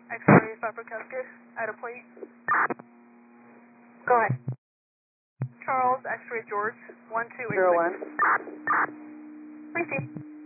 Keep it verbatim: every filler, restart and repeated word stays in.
X-ray Fabricasket, at a plate. Go ahead. Charles, X-ray George, one two eight six. Zero one. Receive.